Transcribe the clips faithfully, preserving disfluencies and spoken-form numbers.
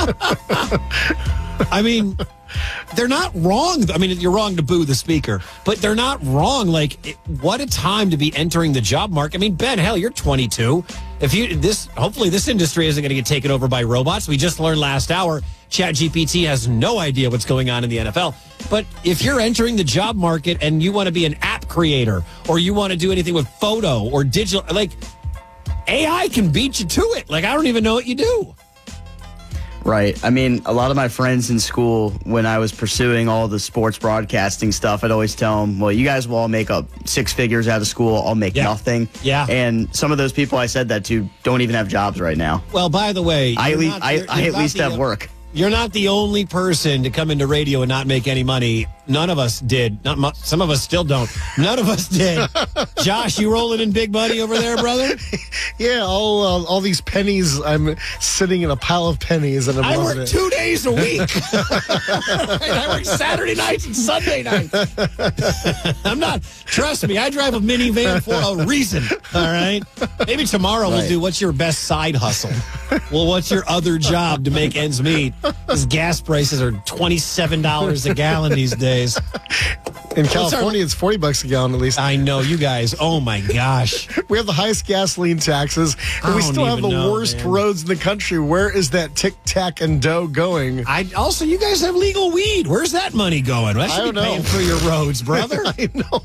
I mean, they're not wrong. I mean, you're wrong to boo the speaker, but they're not wrong. Like, it, what a time to be entering the job market. I mean, Ben, hell, you're twenty-two. If you this, hopefully, this industry isn't going to get taken over by robots. We just learned last hour, ChatGPT has no idea what's going on in the N F L. But if you're entering the job market and you want to be an app creator, or you want to do anything with photo or digital, like, A I can beat you to it. Like, I don't even know what you do. Right. I mean, a lot of my friends in school, when I was pursuing all the sports broadcasting stuff, I'd always tell them, well, you guys will all make up six figures out of school. I'll make yeah. nothing. Yeah. And some of those people I said that to don't even have jobs right now. Well, by the way, I, le- not, I, you're, I you're at least the, have work. You're not the only person to come into radio and not make any money. None of us did. Not mu- Some of us still don't. None of us did. Josh, you rolling in big money over there, brother? Yeah, all uh, all these pennies. I'm sitting in a pile of pennies, and I'm I loving work it. two days a week. I work Saturday nights and Sunday nights. I'm not. Trust me, I drive a minivan for a reason. All right. Maybe tomorrow Right. we'll do what's your best side hustle. Well, what's your other job to make ends meet? These gas prices are twenty-seven dollars a gallon these days. In California, it's forty bucks a gallon at least. I know, you guys. Oh my gosh. We have the highest gasoline taxes, I and we don't still have even the know, worst man. roads in the country. Where is that tic tac and dough going? I also, you guys have legal weed. Where's that money going? I should I don't be paying know. for your roads, brother. I know.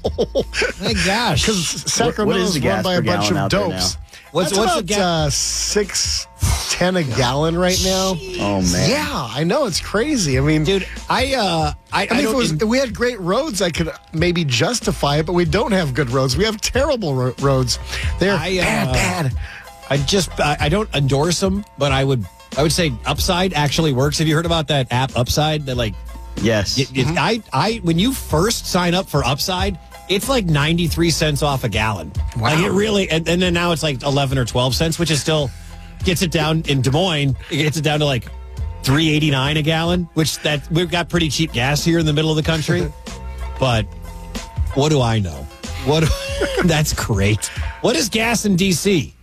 My gosh. Because What- what Sacramento is is the run gas by a per bunch gallon of out there dopes. now? What's- That's what's the about ga- uh, six ten a gallon right now. Oh, man. Yeah, I know, it's crazy. I mean, Dude, I, uh, I, I, I mean, if, don't it was, in- if we had great roads, I could maybe justify it, but we don't have good roads. We have terrible ro- roads. They're I, uh, bad, bad. I just I, I don't endorse them, but I would I would say Upside actually works. Have you heard about that app Upside? That like Yes. it, it, I I when you first sign up for Upside, it's like ninety-three cents off a gallon. Wow. Like it really, and, and then now it's like eleven or twelve cents, which is still gets it down in Des Moines. It gets it down to like three eighty-nine a gallon, which that we've got pretty cheap gas here in the middle of the country. But what do I know? What that's great. What is gas in D C?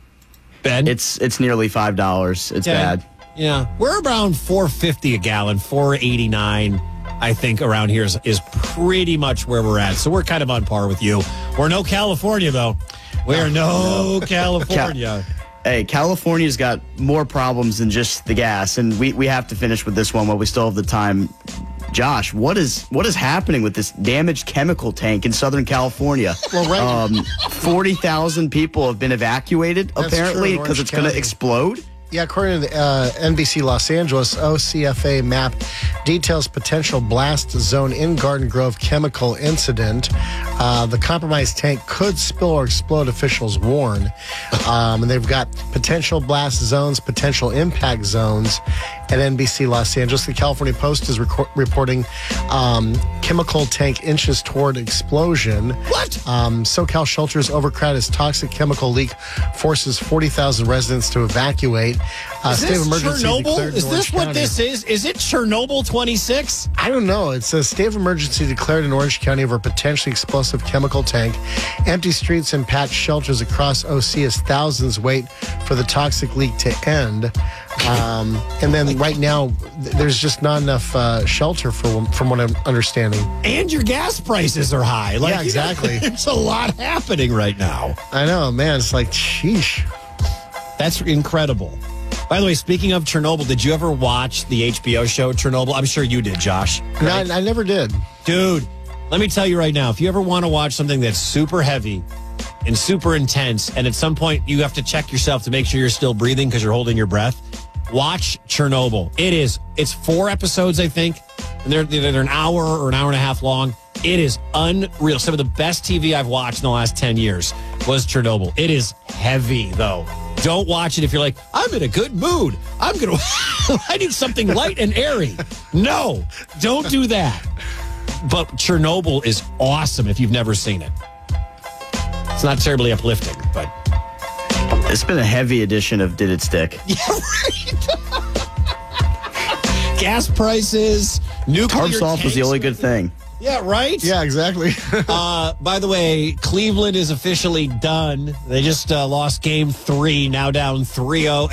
Ben? It's it's nearly five dollars. It's Yeah. bad. Yeah, we're around four fifty a gallon, four eighty nine. I think around here is, is pretty much where we're at. So we're kind of on par with you. We're no California though. We're no California. Hey, California's got more problems than just the gas, and we, we have to finish with this one while we still have the time. Josh, what is what is happening with this damaged chemical tank in Southern California? Well, right. Um, forty thousand people have been evacuated, That's apparently, true in because Orange it's going to County. explode. Yeah, according to the, uh, N B C Los Angeles, O C F A map details potential blast zone in Garden Grove chemical incident. Uh, the compromised tank could spill or explode, officials warn. Um, and they've got potential blast zones, potential impact zones at N B C Los Angeles. The California Post is reco- reporting um, chemical tank inches toward explosion. What? Um, SoCal shelters overcrowded as toxic chemical leak forces forty thousand residents to evacuate. Uh, Is state this of emergency declared Chernobyl? in Is Orange this what County. this is? Is it Chernobyl twenty-six? I don't know. It says state of emergency declared in Orange County over a potentially explosive chemical tank. Empty streets and patched shelters across O C as thousands wait for the toxic leak to end. Um, and then right now, th- there's just not enough uh, shelter for, from what I'm understanding. And your gas prices are high. Like, Yeah, exactly. You know, there's a lot happening right now. I know, man. It's like, sheesh. That's incredible. By the way, speaking of Chernobyl, did you ever watch the H B O show Chernobyl? I'm sure you did, Josh. No, I, I never did. Dude, let me tell you right now, if you ever want to watch something that's super heavy and super intense, and at some point you have to check yourself to make sure you're still breathing because you're holding your breath, watch Chernobyl. It is. It's four episodes, I think, and they're, they're an hour or an hour and a half long. It is unreal. Some of the best T V I've watched in the last ten years was Chernobyl. It is heavy, though. Don't watch it if you're like, I'm in a good mood. I'm going to, I need something light and airy. No, don't do that. But Chernobyl is awesome if you've never seen it. It's not terribly uplifting, but. It's been a heavy edition of Did It Stick? Yeah, right. Gas prices, nuclear Tarp salt was the tanks. only good thing. Yeah, right? Yeah, exactly. Uh, by the way, Cleveland is officially done. They just uh, lost game three, now down three oh.